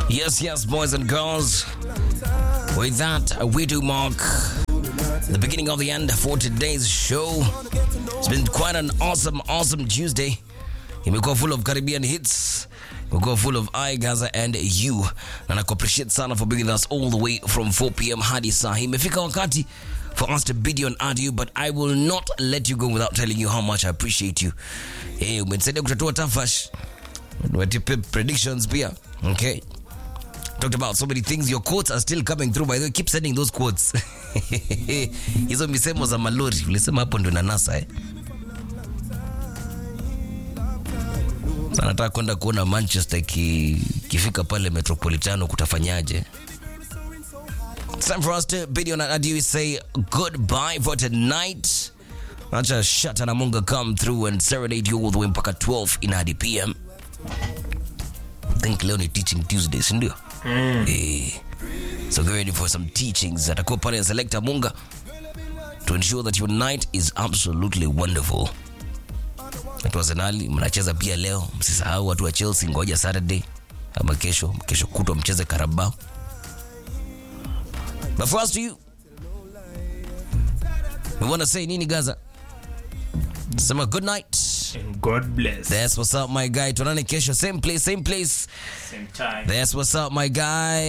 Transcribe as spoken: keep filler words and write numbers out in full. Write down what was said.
Yes, yes, boys and girls. With that, we do mark the beginning of the end for today's show. It's been quite an awesome, awesome Tuesday. Imekuwa full of Caribbean hits. Imekuwa full of I, Gaza, and you. Na nakuappreciate sana for being with us all the way from four p.m. hadi saa hii. Imefika wakati for us to bid you an adieu, but I will not let you go without telling you how much I appreciate you. Hey, umenisaidia kutatua tafash. Umetipa predictions pia. Okay. Talked about so many things. Your quotes are still coming through. By the way, keep sending those quotes. Hizo misemo za malori. Ulisema hapo ndo nanasa eh. Sana nataka kwenda kuona Manchester ki, kifika pale Metropolitano kutafanyaje. It's time for us to bid you an adieu. We say goodbye for tonight. Acha Shata na Munga come through and serenade you all the way mpaka twelve in hadi p m. I think leo ni teaching Tuesday, si ndio? Mm. Eh. So get ready for some teachings. Atakuwa pale na Selector Munga to ensure that your night is absolutely wonderful. Watu wa Arsenal mnacheza pia leo, msisahau watu wa Chelsea ngoja Saturday ama kesho, kesho kutwa mcheze Carabao. But for us to you, we want to say nini Gaza? Sema good night. And God bless. That's what's up, my guy. Tuonane kesho, same place, same place. Same time. That's what's up, my guy.